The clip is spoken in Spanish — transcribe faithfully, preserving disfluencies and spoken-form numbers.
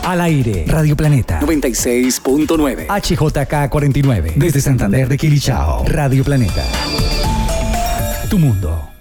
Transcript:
Al aire, Radio Planeta noventa y seis punto nueve. H J K cuarenta y nueve. Desde Santander de Quilichao, Radio Planeta. Tu mundo.